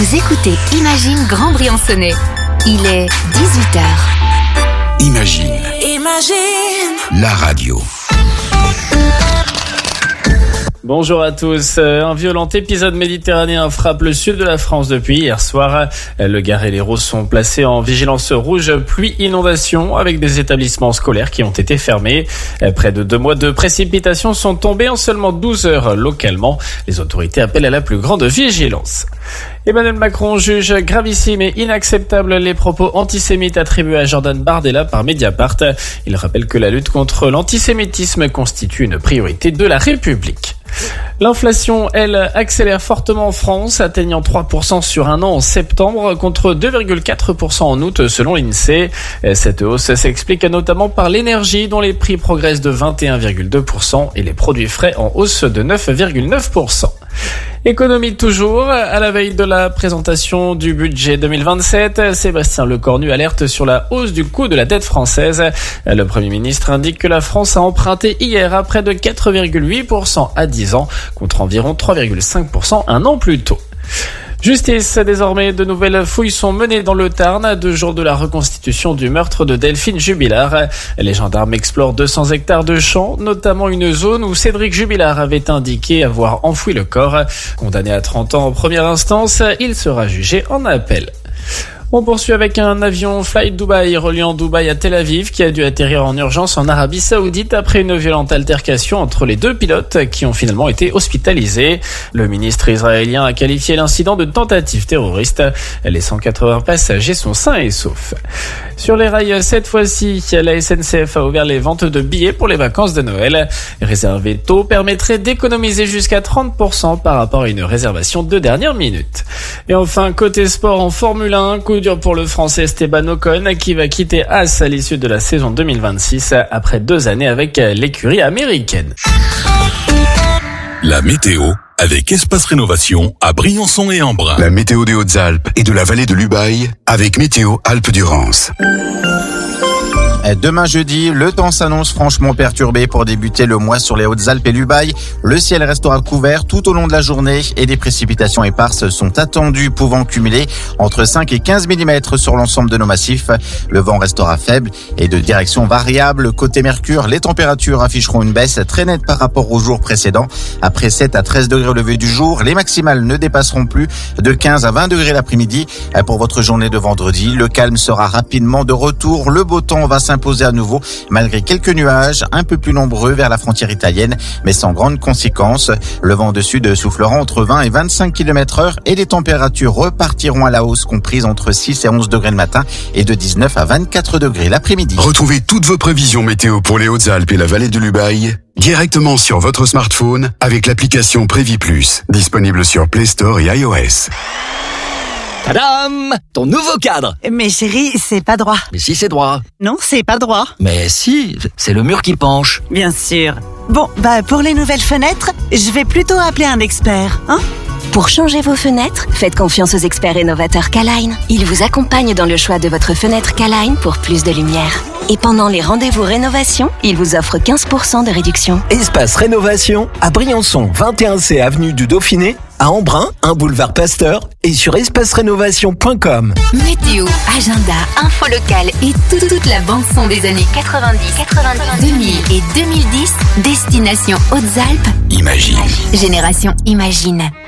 Vous écoutez Imagine Grand Briançonnais. Il est 18h. Imagine. La radio. Bonjour à tous. Un violent épisode méditerranéen frappe le sud de la France depuis hier soir. Le Gard et l'Hérault sont placés en vigilance rouge pluie-inondation avec des établissements scolaires qui ont été fermés. Près de 2 mois de précipitations sont tombées en seulement 12 heures localement. Les autorités appellent à la plus grande vigilance. Emmanuel Macron juge gravissime et inacceptable les propos antisémites attribués à Jordan Bardella par Mediapart. Il rappelle que la lutte contre l'antisémitisme constitue une priorité de la République. L'inflation, elle, accélère fortement en France, atteignant 3% sur un an en septembre contre 2,4% en août selon l'INSEE. Cette hausse s'explique notamment par l'énergie dont les prix progressent de 21,2% et les produits frais en hausse de 9,9%. Économie toujours, à la veille de la présentation du budget 2027, Sébastien Lecornu alerte sur la hausse du coût de la dette française. Le Premier ministre indique que la France a emprunté hier à près de 4,8% à 10 ans, contre environ 3,5% un an plus tôt. Justice, désormais, de nouvelles fouilles sont menées dans le Tarn à 2 jours de la reconstitution du meurtre de Delphine Jubilard. Les gendarmes explorent 200 hectares de champs, notamment une zone où Cédric Jubilard avait indiqué avoir enfoui le corps. Condamné à 30 ans en première instance, il sera jugé en appel. On poursuit avec un avion Flight Dubai reliant Dubaï à Tel Aviv qui a dû atterrir en urgence en Arabie Saoudite après une violente altercation entre les 2 pilotes qui ont finalement été hospitalisés. Le ministre israélien a qualifié l'incident de tentative terroriste. Les 180 passagers sont sains et saufs. Sur les rails, cette fois-ci, la SNCF a ouvert les ventes de billets pour les vacances de Noël. Réserver tôt permettrait d'économiser jusqu'à 30% par rapport à une réservation de dernière minute. Et enfin, côté sport en Formule 1, coup dur pour le Français Esteban Ocon qui va quitter Haas à l'issue de la saison 2026 après 2 années avec l'écurie américaine. La météo avec Espace Rénovation à Briançon et Embrun. La météo des Hautes-Alpes et de la vallée de l'Ubaye avec Météo Alpes-Durance. Demain jeudi, le temps s'annonce franchement perturbé pour débuter le mois sur les Hautes-Alpes et l'Ubaye. Le ciel restera couvert tout au long de la journée et des précipitations éparses sont attendues, pouvant cumuler entre 5 et 15 mm sur l'ensemble de nos massifs. Le vent restera faible et de direction variable. Côté Mercure, les températures afficheront une baisse très nette par rapport aux jours précédents. Après 7 à 13 degrés au lever du jour, les maximales ne dépasseront plus de 15 à 20 degrés l'après-midi. Pour votre journée de vendredi, le calme sera rapidement de retour. Le beau temps va s'imposer à nouveau, malgré quelques nuages un peu plus nombreux vers la frontière italienne, mais sans grande conséquence. Le vent de sud soufflera entre 20 et 25 km/h et les températures repartiront à la hausse, comprises entre 6 et 11 degrés le matin et de 19 à 24 degrés l'après-midi. Retrouvez toutes vos prévisions météo pour les Hautes-Alpes et la vallée de l'Ubaye directement sur votre smartphone avec l'application Prévis Plus, disponible sur Play Store et iOS. Tadam! Ton nouveau cadre! Mais chérie, c'est pas droit. Mais si, c'est droit. Non, c'est pas droit. Mais si, c'est le mur qui penche. Bien sûr. Bon, pour les nouvelles fenêtres, je vais plutôt appeler un expert, hein? Pour changer vos fenêtres, faites confiance aux experts rénovateurs K-Line. Ils vous accompagnent dans le choix de votre fenêtre K-Line pour plus de lumière. Et pendant les rendez-vous rénovation, ils vous offrent 15% de réduction. Espace Rénovation à Briançon, 21C avenue du Dauphiné, à Embrun, 1 boulevard Pasteur et sur espacerénovation.com. Météo, agenda, info locale et toute la bande-son des années 90, 2000 et 2010, destination Hautes-Alpes. Imagine. Génération Imagine.